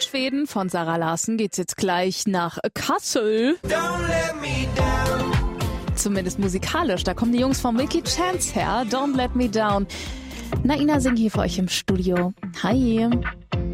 Schweden von Zara Larsson geht's jetzt gleich nach Kassel. Zumindest musikalisch, da kommen die Jungs von Milky Chance her. Don't Let Me Down. Naina singt hier für euch im Studio. Hi.